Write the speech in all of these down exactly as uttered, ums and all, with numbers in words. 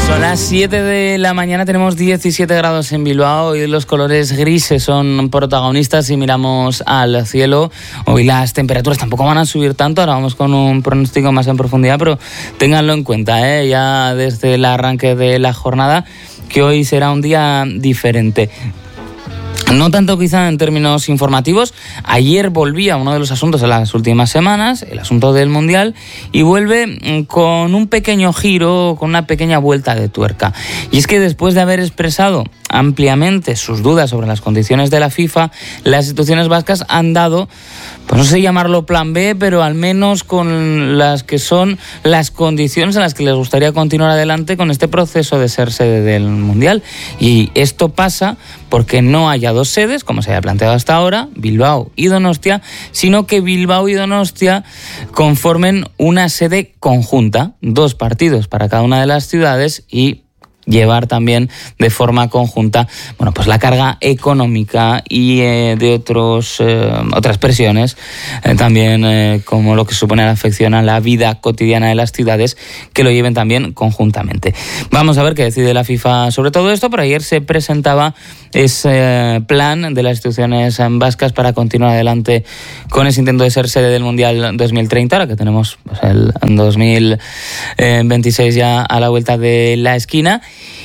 Son las siete de la mañana, tenemos diecisiete grados en Bilbao y los colores grises son protagonistas. Si miramos al cielo, hoy las temperaturas tampoco van a subir tanto. Ahora vamos con un pronóstico más en profundidad, pero ténganlo en cuenta, ¿eh? Ya desde el arranque de la jornada, que hoy será un día diferente. No tanto quizá en términos informativos. Ayer volvía uno de los asuntos de las últimas semanas, el asunto del Mundial, y vuelve con un pequeño giro, con una pequeña vuelta de tuerca. Y es que después de haber expresado ampliamente sus dudas sobre las condiciones de la FIFA, las instituciones vascas han dado, pues no sé llamarlo plan B, pero al menos con las que son las condiciones en las que les gustaría continuar adelante con este proceso de ser sede del Mundial. Y esto pasa porque no haya dos sedes, como se había planteado hasta ahora, Bilbao y Donostia, sino que Bilbao y Donostia conformen una sede conjunta, dos partidos para cada una de las ciudades, y llevar también de forma conjunta, bueno, pues la carga económica y eh, de otros eh, otras presiones, eh, también eh, como lo que supone la afección a la vida cotidiana de las ciudades, que lo lleven también conjuntamente. Vamos a ver qué decide la FIFA sobre todo esto, pero ayer se presentaba ese plan de las instituciones vascas para continuar adelante con ese intento de ser sede del Mundial dos mil treinta, ahora que tenemos pues, el dos mil veintiséis ya a la vuelta de la esquina.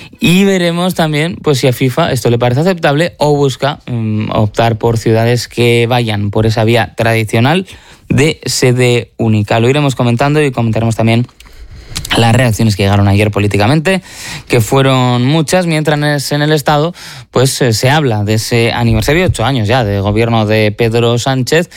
Y veremos también pues si a FIFA esto le parece aceptable o busca um, optar por ciudades que vayan por esa vía tradicional de sede única. Lo iremos comentando y comentaremos también las reacciones que llegaron ayer políticamente, que fueron muchas, mientras en el Estado pues eh, se habla de ese aniversario de ocho años ya de gobierno de Pedro Sánchez,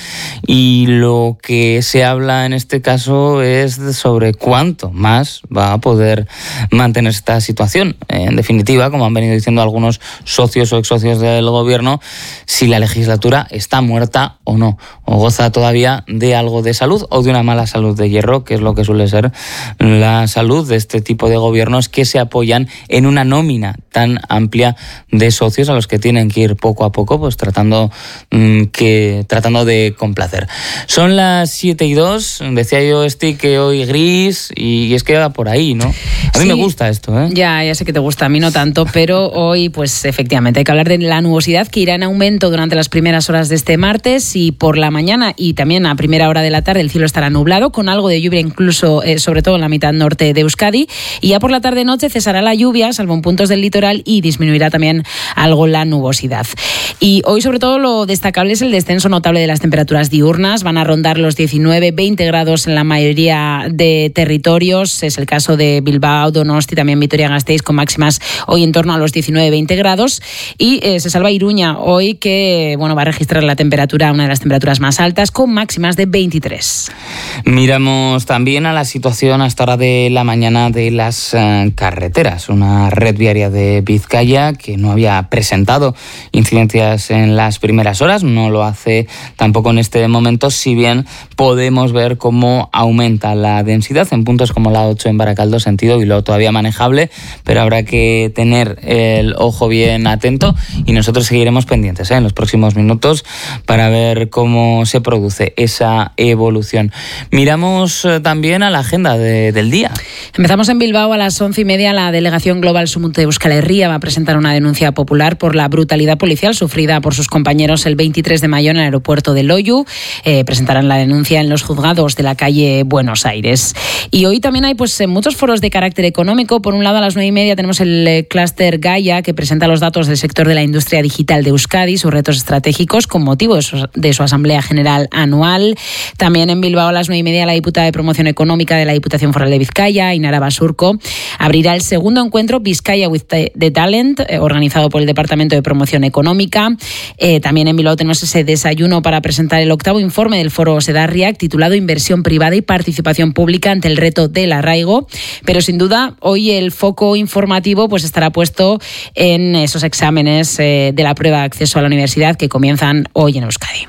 y lo que se habla en este caso es sobre cuánto más va a poder mantener esta situación. En definitiva, como han venido diciendo algunos socios o ex-socios del gobierno, si la legislatura está muerta o no, o goza todavía de algo de salud o de una mala salud de hierro, que es lo que suele ser la salud de este tipo de gobiernos que se apoyan en una nómina tan amplia de socios a los que tienen que ir poco a poco pues tratando mmm, que tratando de complacer. Son las siete y dos, decía yo este que hoy gris, y es que va por ahí, ¿no? A mí sí me gusta esto, ¿eh? Ya, ya sé que te gusta, a mí no tanto, pero hoy pues efectivamente hay que hablar de la nubosidad, que irá en aumento durante las primeras horas de este martes, y por la mañana y también a primera hora de la tarde el cielo estará nublado, con algo de lluvia incluso eh, sobre todo en la mitad norte de Euskadi, y ya por la tarde-noche cesará la lluvia, salvo en puntos del litoral, y disminuirá también algo la nubosidad. Y hoy sobre todo lo destacable es el descenso notable de las temperaturas diurnas. Van a rondar los diecinueve veinte grados en la mayoría de territorios. Es el caso de Bilbao, Donosti, también Vitoria-Gasteiz, con máximas hoy en torno a los diecinueve veinte grados. Y eh, se salva Iruña hoy, que bueno, va a registrar la temperatura, una de las temperaturas más altas, con máximas de veintitrés. Miramos también a la situación hasta ahora de la mañana de las uh, carreteras. Una red viaria de Vizcaya que no había presentado incidencias en las primeras horas, no lo hace tampoco en este momento, si bien podemos ver cómo aumenta la densidad en puntos como la ocho en Baracaldo, sentido Bilbao, todavía manejable, pero habrá que tener el ojo bien atento y nosotros seguiremos pendientes ¿eh? en los próximos minutos para ver cómo se produce esa evolución. Miramos eh, también a la agenda de, del día. Empezamos en Bilbao a las once y media. La delegación Global Sumut de Euskal Herria va a presentar una denuncia popular por la brutalidad policial sufrida por sus compañeros el veintitrés de mayo en el aeropuerto de Loiu. Eh, presentarán la denuncia en los juzgados de la calle Buenos Aires. Y hoy también hay pues muchos foros de carácter económico. Por un lado, a las nueve y media tenemos el eh, clúster Gaia, que presenta los datos del sector de la industria digital de Euskadi, sus retos estratégicos con motivo de su, de su Asamblea General Anual. También en Bilbao a las nueve y media la diputada de Promoción Económica de la Diputación Foral de Vizcaya, Inara Basurco, abrirá el segundo encuentro Vizcaya with the Talent, eh, organizado por el Departamento de Promoción Económica. Eh, también en Bilbao tenemos ese desayuno para presentar el octavo informe del Foro Sedarriac, titulado Inversión privada y participación pública ante el reto del arraigo. Pero sin duda, hoy el foco informativo pues estará puesto en esos exámenes eh, de la prueba de acceso a la universidad que comienzan hoy en Euskadi.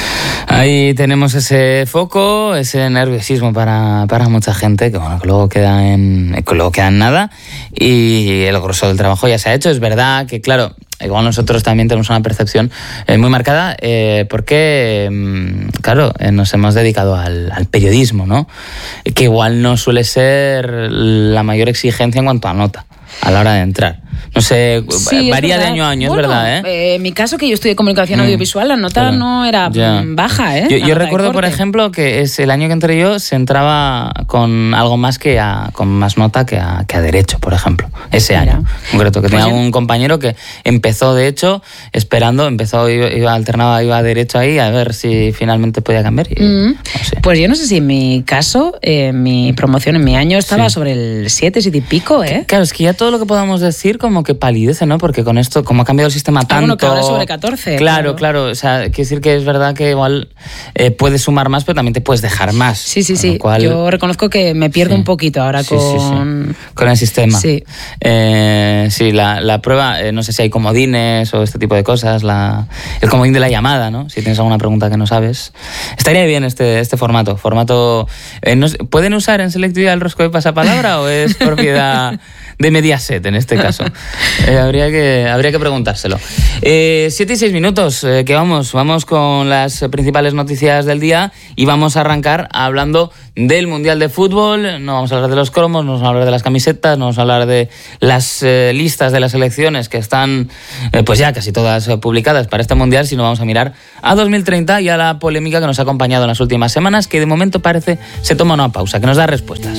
Ahí tenemos ese foco, ese nerviosismo para, para mucha gente, que bueno, que luego queda en, que luego queda en nada, y el grosso del trabajo ya se ha hecho. Es verdad que, claro, igual nosotros también tenemos una percepción eh, muy marcada, eh, porque, eh, claro, eh, nos hemos dedicado al, al periodismo, ¿no? Que igual no suele ser la mayor exigencia en cuanto a nota. a la hora de entrar. No sé, sí, varía de año a año, bueno, es verdad, ¿eh? ¿eh? En mi caso, que yo estudié comunicación mm, audiovisual, la nota pero, no era ya. baja, ¿eh? Yo, yo recuerdo, por ejemplo, que es el año que entré yo se entraba con algo más que a, con más nota que a, que a Derecho, por ejemplo. Ese Mira. año, concreto, que pues tenía yo... un compañero que empezó, de hecho, esperando, empezó, iba, iba alternaba, iba a Derecho ahí, a ver si finalmente podía cambiar. Y, mm. no sé. Pues yo no sé si en mi caso, eh, mi promoción en mi año estaba sí. sobre el siete, siete y pico, ¿eh? Claro, es que ya todo lo que podamos decir como que palidece, ¿no? Porque con esto, como ha cambiado el sistema tanto... Ah, bueno, que ahora sobre catorce. Claro, claro, claro. O sea, quiere decir que es verdad que igual eh, puedes sumar más, pero también te puedes dejar más. Sí, sí, sí. Cual... Yo reconozco que me pierdo sí. un poquito ahora sí, con... Sí, sí. Con el sistema. Sí. Eh, sí, la, la prueba, eh, no sé si hay comodines o este tipo de cosas, la, el comodín de la llamada, ¿no? Si tienes alguna pregunta que no sabes. Estaría bien este, este formato. Formato eh, no, ¿pueden usar en selectividad el rosco de pasapalabra o es propiedad... de Mediaset, en este caso. Eh, habría, que, habría que preguntárselo. Eh, siete y seis minutos, eh, que vamos, vamos con las principales noticias del día y vamos a arrancar hablando del Mundial de Fútbol. No vamos a hablar de los cromos, no vamos a hablar de las camisetas, no vamos a hablar de las eh, listas de las selecciones que están eh, pues ya casi todas eh, publicadas para este Mundial, sino vamos a mirar a dos mil treinta y a la polémica que nos ha acompañado en las últimas semanas, que de momento parece se toma una pausa, que nos da respuestas.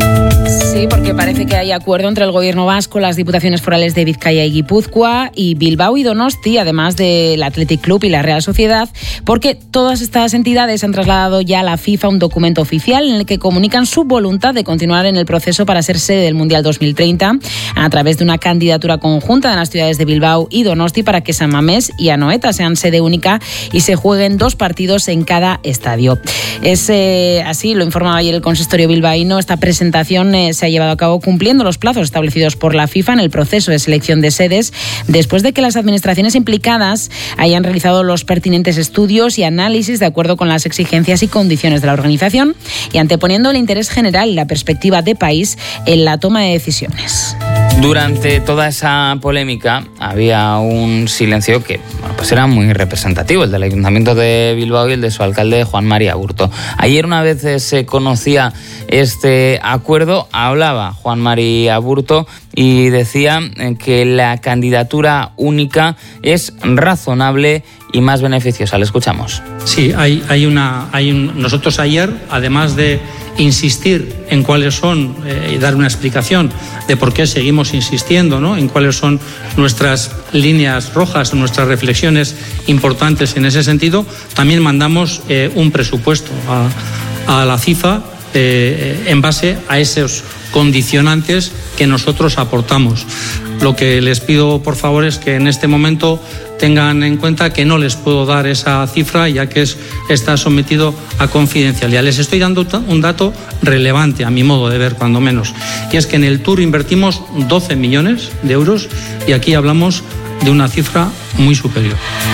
Sí, porque parece que hay acuerdo entre el Gobierno vasco, las diputaciones forales de Vizcaya y Guipúzcoa y Bilbao y Donosti, además del Athletic Club y la Real Sociedad, porque todas estas entidades han trasladado ya a la FIFA un documento oficial en el que comunican su voluntad de continuar en el proceso para ser sede del Mundial dos mil treinta a través de una candidatura conjunta de las ciudades de Bilbao y Donosti para que San Mamés y Anoeta sean sede única y se jueguen dos partidos en cada estadio. Es eh, así, lo informaba ayer el consistorio bilbaíno. Esta presentación eh, se ha llevado a cabo cumpliendo los plazos establecidos por la FIFA en el proceso de selección de sedes, después de que las administraciones implicadas hayan realizado los pertinentes estudios y análisis de acuerdo con las exigencias y condiciones de la organización y anteponiendo el interés general y la perspectiva de país en la toma de decisiones. Durante toda esa polémica había un silencio que bueno, pues era muy representativo, el del Ayuntamiento de Bilbao y el de su alcalde Juan Mari Aburto. Ayer, una vez se conocía este acuerdo, hablaba Juan Mari Aburto y decía que la candidatura única es razonable y más beneficiosa. Le escuchamos. Sí, hay, hay una, hay un, nosotros ayer, además de insistir en cuáles son eh, y dar una explicación de por qué seguimos insistiendo, ¿no?, en cuáles son nuestras líneas rojas, nuestras reflexiones importantes en ese sentido, también mandamos eh, un presupuesto a, a la FIFA eh, en base a esos condicionantes que nosotros aportamos. Lo que les pido, por favor, es que en este momento tengan en cuenta que no les puedo dar esa cifra, ya que es, está sometido a confidencialidad. Les estoy dando un dato relevante, a mi modo de ver, cuando menos, y es que en el Tour invertimos doce millones de euros y aquí hablamos de una cifra muy superior.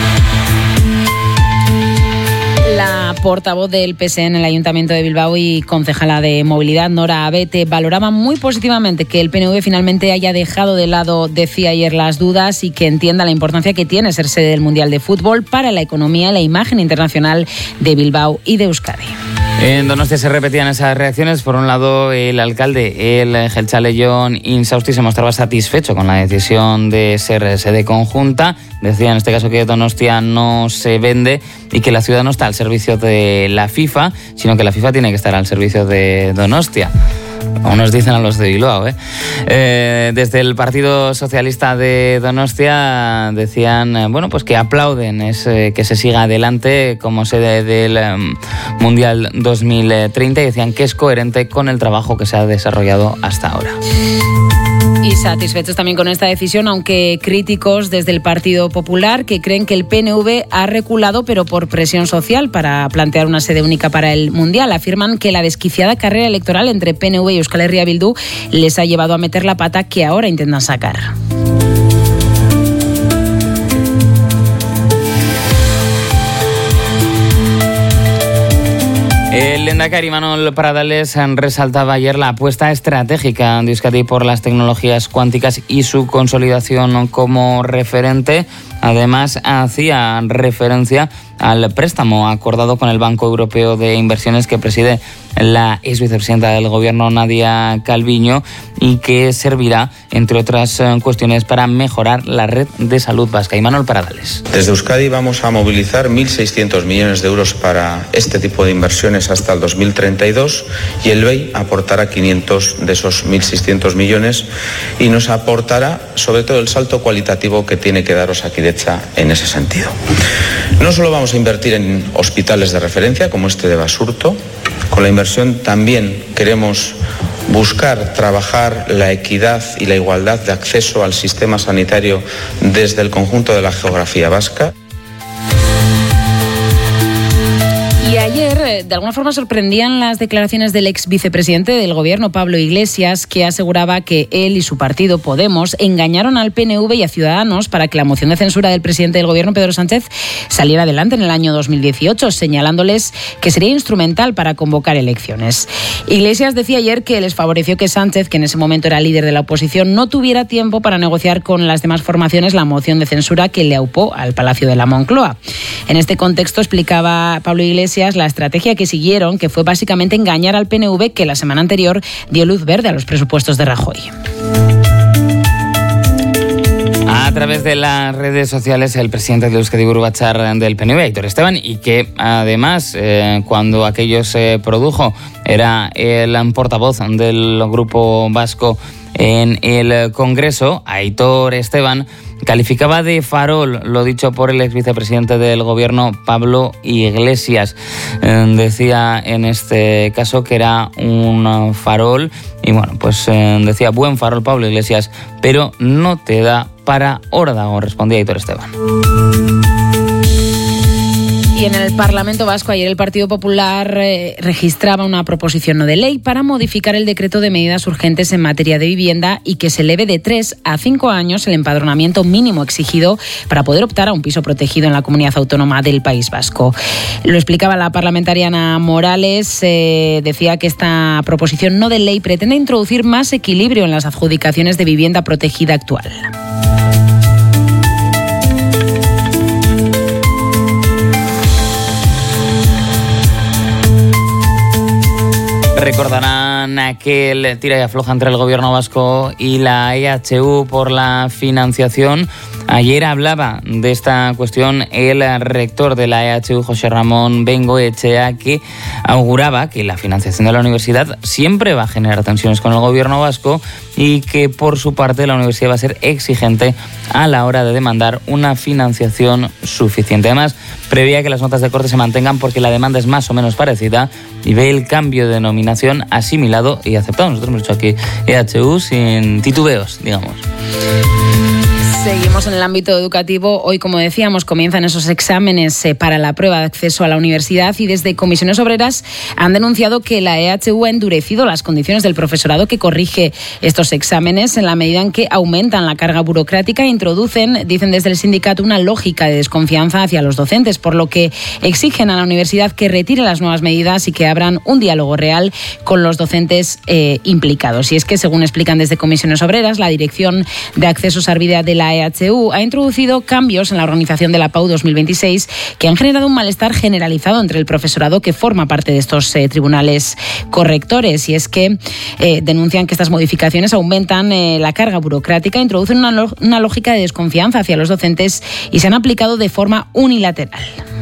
La portavoz del P S E en el Ayuntamiento de Bilbao y concejala de Movilidad, Nora Abete, valoraba muy positivamente que el P N V finalmente haya dejado de lado, decía ayer, las dudas y que entienda la importancia que tiene ser sede del Mundial de Fútbol para la economía y la imagen internacional de Bilbao y de Euskadi. En Donostia se repetían esas reacciones. Por un lado, el alcalde, el jeltzale Jon Insausti, se mostraba satisfecho con la decisión de ser sede conjunta. Decía en este caso que Donostia no se vende y que la ciudad no está al servicio de la FIFA, sino que la FIFA tiene que estar al servicio de Donostia. O nos dicen a los de Bilbao, ¿eh? Eh, desde el Partido Socialista de Donostia decían, eh, bueno, pues que aplauden es, eh, que se siga adelante como sede del eh, Mundial dos mil treinta y decían que es coherente con el trabajo que se ha desarrollado hasta ahora. Y satisfechos también con esta decisión, aunque críticos desde el Partido Popular, que creen que el P N V ha reculado, pero por presión social, para plantear una sede única para el Mundial. Afirman que la desquiciada carrera electoral entre P N V y Euskal Herria Bildu les ha llevado a meter la pata que ahora intentan sacar. El lehendakari Imanol Pradales resaltaba ayer la apuesta estratégica de Euskadi por las tecnologías cuánticas y su consolidación como referente. Además, hacía referencia al préstamo acordado con el Banco Europeo de Inversiones que preside la ex vicepresidenta del Gobierno, Nadia Calviño, y que servirá, entre otras cuestiones, para mejorar la red de salud vasca. Imanol Paradales. Desde Euskadi vamos a movilizar mil seiscientos millones de euros para este tipo de inversiones hasta el dos mil treinta y dos y el B E I aportará quinientos de esos mil seiscientos millones y nos aportará sobre todo el salto cualitativo que tiene que dar Osakidetza en ese sentido. No solo vamos a invertir en hospitales de referencia como este de Basurto, con la inversión también queremos buscar trabajar la equidad y la igualdad de acceso al sistema sanitario desde el conjunto de la geografía vasca. Y ayer, de alguna forma, sorprendían las declaraciones del ex vicepresidente del Gobierno, Pablo Iglesias, que aseguraba que él y su partido, Podemos, engañaron al P N V y a Ciudadanos para que la moción de censura del presidente del Gobierno, Pedro Sánchez, saliera adelante en el año dos mil dieciocho, señalándoles que sería instrumental para convocar elecciones. Iglesias decía ayer que les favoreció que Sánchez, que en ese momento era líder de la oposición, no tuviera tiempo para negociar con las demás formaciones la moción de censura que le aupó al Palacio de la Moncloa. En este contexto explicaba Pablo Iglesias la estrategia que siguieron, que fue básicamente engañar al P N V, que la semana anterior dio luz verde a los presupuestos de Rajoy. A través de las redes sociales, el presidente de Euskadi Buru Batzar del P N V, Aitor Esteban, y que además, eh, cuando aquello se produjo, era el portavoz del grupo vasco en el Congreso, Aitor Esteban, calificaba de farol lo dicho por el ex vicepresidente del Gobierno, Pablo Iglesias. Eh, decía en este caso que era un farol, y bueno, pues eh, decía buen farol Pablo Iglesias, pero no te da para órdago, respondía Aitor Esteban. Y en el Parlamento Vasco ayer el Partido Popular eh, registraba una proposición no de ley para modificar el decreto de medidas urgentes en materia de vivienda y que se eleve de tres a cinco años el empadronamiento mínimo exigido para poder optar a un piso protegido en la comunidad autónoma del País Vasco. Lo explicaba la parlamentaria Ana Morales, eh, decía que esta proposición no de ley pretende introducir más equilibrio en las adjudicaciones de vivienda protegida actual. Recordarán aquel tira y afloja entre el Gobierno vasco y la E H U por la financiación. Ayer hablaba de esta cuestión el rector de la E H U, José Ramón Bengoechea, que auguraba que la financiación de la universidad siempre va a generar tensiones con el Gobierno vasco y que por su parte la universidad va a ser exigente a la hora de demandar una financiación suficiente. Además, previa que las notas de corte se mantengan porque la demanda es más o menos parecida y ve el cambio de denominación asimilado y aceptado. Nosotros hemos hecho aquí E H U sin titubeos, digamos. Seguimos en el ámbito educativo. Hoy, como decíamos, comienzan esos exámenes para la prueba de acceso a la universidad y desde Comisiones Obreras han denunciado que la E H U ha endurecido las condiciones del profesorado que corrige estos exámenes en la medida en que aumentan la carga burocrática e introducen, dicen desde el sindicato, una lógica de desconfianza hacia los docentes, por lo que exigen a la universidad que retire las nuevas medidas y que abran un diálogo real con los docentes eh, implicados. Y es que, según explican desde Comisiones Obreras, la Dirección de Acceso Sarbidea de la E H U ha introducido cambios en la organización de la P A U dos mil veintiséis que han generado un malestar generalizado entre el profesorado que forma parte de estos eh, tribunales correctores. Y es que eh, denuncian que estas modificaciones aumentan eh, la carga burocrática, introducen una, lo- una lógica de desconfianza hacia los docentes y se han aplicado de forma unilateral.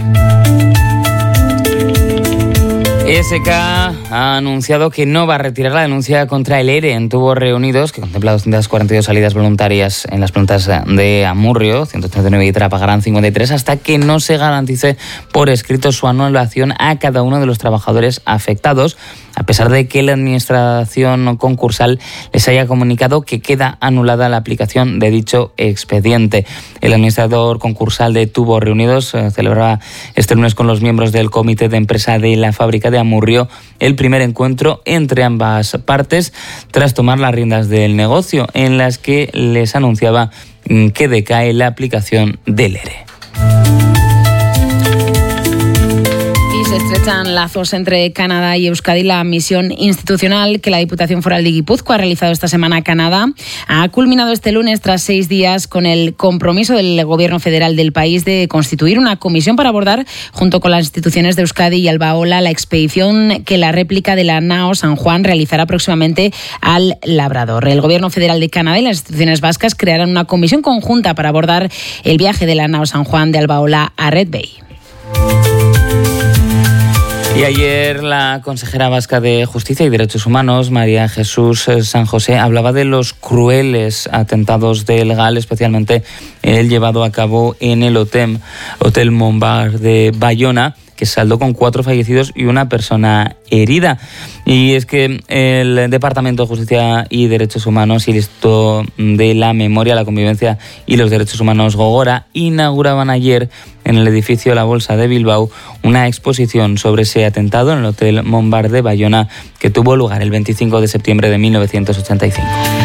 E S K ha anunciado que no va a retirar la denuncia contra el E R E en Tubos Reunidos, que contempla doscientas cuarenta y dos salidas voluntarias en las plantas de Amurrio, ciento treinta y nueve y pagarán cincuenta y tres, hasta que no se garantice por escrito su anulación a cada uno de los trabajadores afectados, a pesar de que la administración concursal les haya comunicado que queda anulada la aplicación de dicho expediente. El administrador concursal de Tubos Reunidos eh, celebraba este lunes con los miembros del comité de empresa de la fábrica de Amurrio el primer encuentro entre ambas partes tras tomar las riendas del negocio, en las que les anunciaba mm, que decae la aplicación del E R E. Se estrechan lazos entre Canadá y Euskadi. La misión institucional que la Diputación Foral de Guipúzcoa ha realizado esta semana a Canadá ha culminado este lunes tras seis días con el compromiso del Gobierno federal del país de constituir una comisión para abordar, junto con las instituciones de Euskadi y Albaola, la expedición que la réplica de la nao San Juan realizará próximamente al Labrador. El Gobierno federal de Canadá y las instituciones vascas crearán una comisión conjunta para abordar el viaje de la nao San Juan de Albaola a Red Bay. Y ayer la consejera vasca de Justicia y Derechos Humanos, María Jesús San José, hablaba de los crueles atentados del GAL, especialmente el llevado a cabo en el Hotel, Hotel Montbar de Bayona, que saldó con cuatro fallecidos y una persona herida. Y es que el Departamento de Justicia y Derechos Humanos y el Instituto de la Memoria, la Convivencia y los Derechos Humanos Gogora inauguraban ayer en el edificio La Bolsa de Bilbao una exposición sobre ese atentado en el Hotel Montbar de Bayona que tuvo lugar el veinticinco de septiembre de mil novecientos ochenta y cinco.